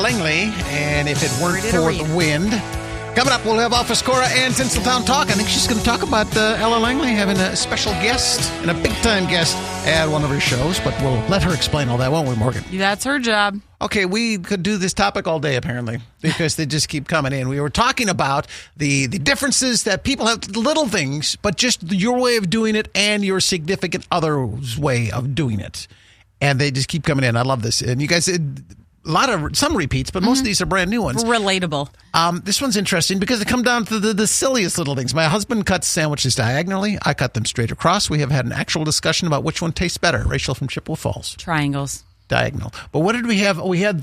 Langley, and if it weren't for the wind. Coming up, we'll have Office Cora and Tinseltown Talk. I think she's going to talk about Ella Langley having a special guest and a big-time guest at one of her shows, but we'll let her explain all that, won't we, Morgan? That's her job. Okay, we could do this topic all day, apparently, because they just keep coming in. We were talking about the differences that people have, little things, but just your way of doing it and your significant other's way of doing it. And they just keep coming in. I love this. And you guys... some repeats, but most of these are brand new ones. Relatable. This one's interesting because they come down to the silliest little things. My husband cuts sandwiches diagonally. I cut them straight across. We have had an actual discussion about which one tastes better. Rachel from Chippewa Falls. Triangles. Diagonal. But what did we have? We had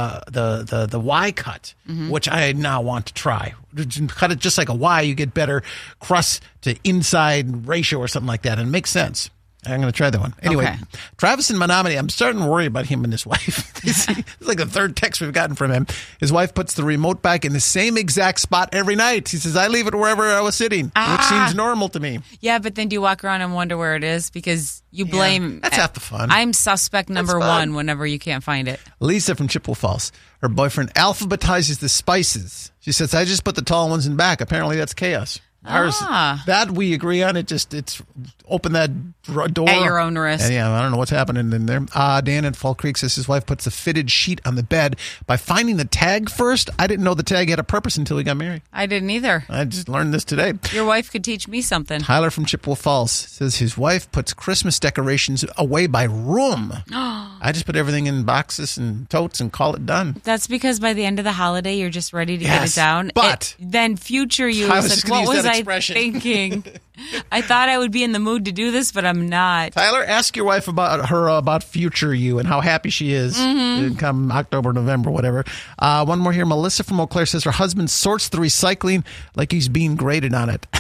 the Y cut, which I now want to try. Cut it just like a Y, you get better crust to inside ratio or something like that, and it makes sense. I'm going to try that one. Anyway, okay. Travis in Menominee, I'm starting to worry about him and his wife. It's like the third text we've gotten from him. His wife puts the remote back in the same exact spot every night. He says, I leave it wherever I was sitting, which seems normal to me. Yeah, but then do you walk around and wonder where it is? Because you blame... That's half the fun. I'm suspect number one whenever you can't find it. Lisa from Chippewa Falls. Her boyfriend alphabetizes the spices. She says, I just put the tall ones in back. Apparently that's chaos. Ours, that we agree on. It's open that door at your own risk. And I don't know what's happening in there. Dan in Fall Creek says his wife puts a fitted sheet on the bed by finding the tag first. I didn't know the tag had a purpose until we got married. I didn't either. I just learned this today. Your wife could teach me something. Tyler from Chippewa Falls says his wife puts Christmas decorations away by room. I just put everything in boxes and totes and call it done. That's because by the end of the holiday, you're just ready to get it down. But then future you said, what was I thinking? I thought I would be in the mood to do this, but I'm not. Tyler, ask your wife about future you and how happy she is come October, November, whatever. One more here. Melissa from Eau Claire says her husband sorts the recycling like he's being graded on it.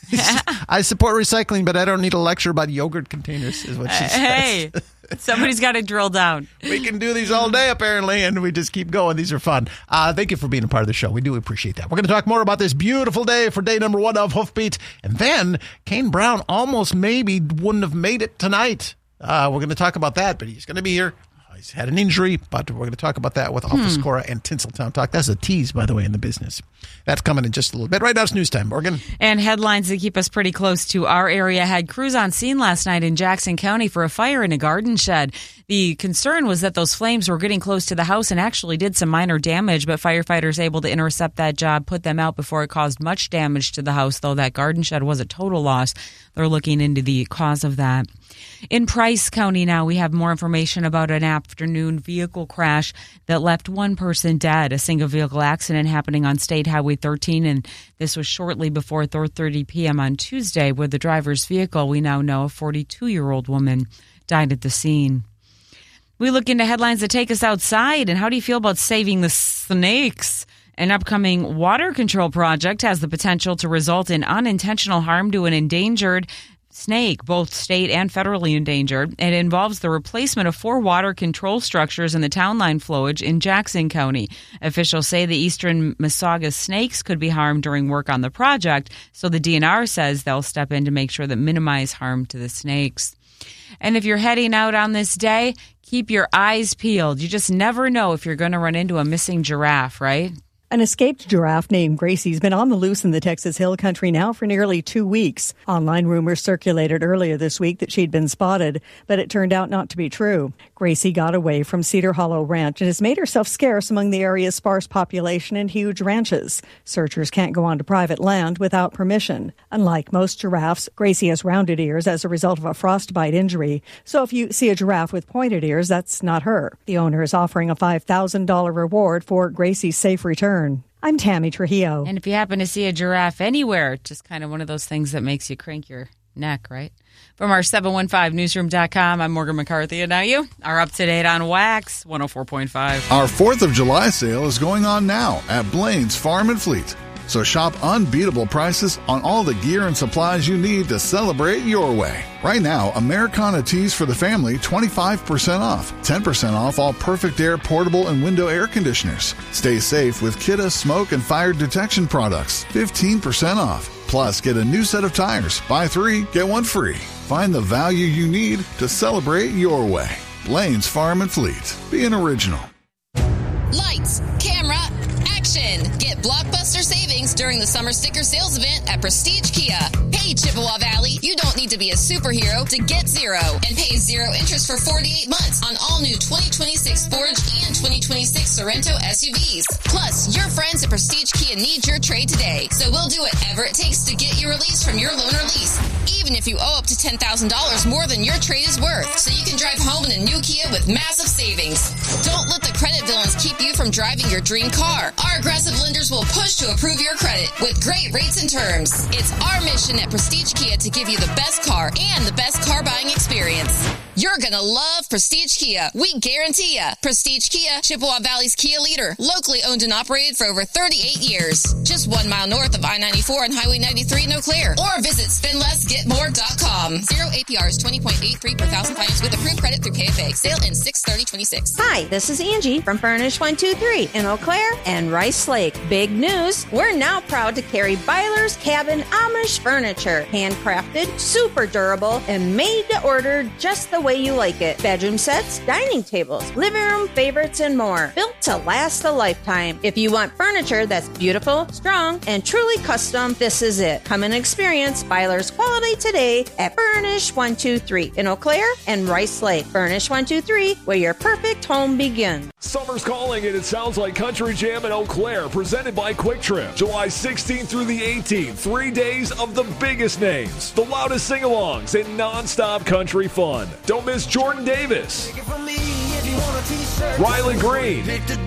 I support recycling, but I don't need a lecture about yogurt containers, is what she says. Hey, somebody's got to drill down. We can do these all day, apparently, and we just keep going. These are fun. Thank you for being a part of the show. We do appreciate that. We're going to talk more about this beautiful day for day number 1 of Hoofbeat. And then Kane Brown almost maybe wouldn't have made it tonight. We're going to talk about that, but he's going to be here. He's had an injury, but we're going to talk about that with Office Cora and Tinseltown Talk. That's a tease, by the way, in the business. That's coming in just a little bit. Right now it's news time, Morgan. And headlines that keep us pretty close to our area had crews on scene last night in Jackson County for a fire in a garden shed. The concern was that those flames were getting close to the house and actually did some minor damage, but firefighters able to intercept that job, put them out before it caused much damage to the house, though that garden shed was a total loss. They're looking into the cause of that. In Price County now, we have more information about an afternoon vehicle crash that left one person dead, a single vehicle accident happening on State Highway 13, and this was shortly before 4:30 p.m. on Tuesday, where the driver's vehicle, we now know, a 42-year-old woman, died at the scene. We look into headlines that take us outside, and how do you feel about saving the snakes? An upcoming water control project has the potential to result in unintentional harm to an endangered snake, both state and federally endangered. It involves the replacement of 4 water control structures in the town line flowage in Jackson County. Officials say the eastern Massaga snakes could be harmed during work on the project, so the DNR says they'll step in to make sure that minimize harm to the snakes. And if you're heading out on this day, keep your eyes peeled. You just never know if you're going to run into a missing giraffe, right? An escaped giraffe named Gracie's been on the loose in the Texas Hill Country now for nearly 2 weeks. Online rumors circulated earlier this week that she'd been spotted, but it turned out not to be true. Gracie got away from Cedar Hollow Ranch and has made herself scarce among the area's sparse population and huge ranches. Searchers can't go onto private land without permission. Unlike most giraffes, Gracie has rounded ears as a result of a frostbite injury. So if you see a giraffe with pointed ears, that's not her. The owner is offering a $5,000 reward for Gracie's safe return. I'm Tammy Trujillo. And if you happen to see a giraffe anywhere, just kind of one of those things that makes you crank your neck, right? From our 715newsroom.com, I'm Morgan McCarthy. And now you are up to date on Wax 104.5. Our 4th of July sale is going on now at Blaine's Farm and Fleet. So shop unbeatable prices on all the gear and supplies you need to celebrate your way. Right now, Americana tees for the family, 25% off. 10% off all Perfect Air portable and window air conditioners. Stay safe with Kidde smoke and fire detection products, 15% off. Plus, get a new set of tires. Buy 3, get 1 free. Find the value you need to celebrate your way. Blaine's Farm and Fleet. Be an original. Lights, win. Get blockbuster savings during the summer sticker sales event at Prestige Kia. Hey, Chippewa Valley, you don't need to be a superhero to get zero and pay zero interest for 48 months on all new 2026 Forge and 2026 Sorrento SUVs. Plus, your friends at Prestige Kia need your trade today, so we'll do whatever it takes to get you released from your loan or lease, even if you owe up to $10,000 more than your trade is worth, so you can drive home in a new Kia with massive savings. Don't let the credit villains keep you from driving your dream car. Our aggressive lenders will push to approve your credit with great rates and terms. It's our mission at Prestige Kia to give you the best car and the best car buying experience. You're gonna love Prestige Kia. We guarantee ya. Prestige Kia, Chippewa Valley's Kia leader. Locally owned and operated for over 38 years. Just 1 mile north of I-94 and Highway 93 in Eau Claire. Or visit spendlessgetmore.com. Zero APRs, 20.83 per thousand finance with approved credit through KFA. Sale in 6/30/26. Hi, this is Angie from Furnish 123 in Eau Claire and Rice Lake. Big news, we're now proud to carry Byler's Cabin Amish furniture. Handcrafted, super durable, and made to order just the way you like it. Bedroom sets, dining tables, living room favorites, and more. Built to last a lifetime. If you want furniture that's beautiful, strong, and truly custom, this is it. Come and experience Byler's quality today at Furnish 123 in Eau Claire and Rice Lake. Furnish 123, where your perfect home begins. Summer's calling and it sounds like Country Jam in Eau Claire, presented by Quick Trip. July 16th through the 18th, 3 days of the biggest names, the loudest sing-alongs, and non-stop country fun. Don't miss Jordan Davis, Riley Green,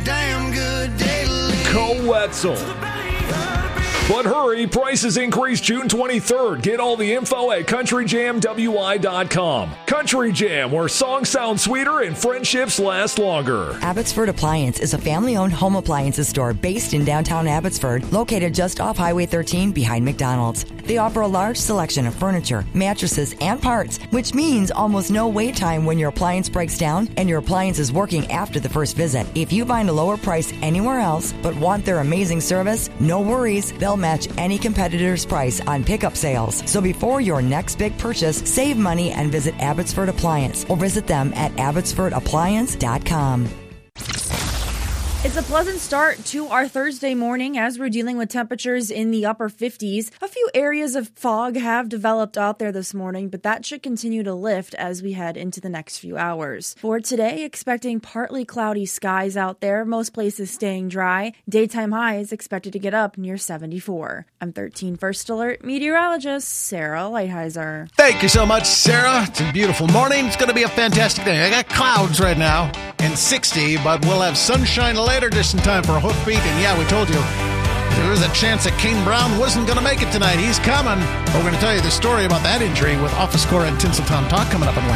Cole Wetzel. But hurry, prices increase June 23rd. Get all the info at CountryJamWI.com. Country Jam, where songs sound sweeter and friendships last longer. Abbotsford Appliance is a family-owned home appliances store based in downtown Abbotsford, located just off Highway 13 behind McDonald's. They offer a large selection of furniture, mattresses, and parts, which means almost no wait time when your appliance breaks down and your appliance is working after the first visit. If you find a lower price anywhere else but want their amazing service, no worries. They'll match any competitor's price on pickup sales. So before your next big purchase, save money and visit Abbotsford Appliance or visit them at abbotsfordappliance.com. It's a pleasant start to our Thursday morning as we're dealing with temperatures in the upper 50s. A few areas of fog have developed out there this morning, but that should continue to lift as we head into the next few hours. For today, expecting partly cloudy skies out there, most places staying dry. Daytime high is expected to get up near 74. I'm 13 First Alert meteorologist Sarah Lighthizer. Thank you so much, Sarah. It's a beautiful morning. It's going to be a fantastic day. I got clouds right now and 60, but we'll have sunshine later just in time for a hoofbeat. And yeah, we told you there was a chance that Kane Brown wasn't going to make it tonight. He's coming. But we're going to tell you the story about that injury with Office Corps and Tinseltown Talk coming up in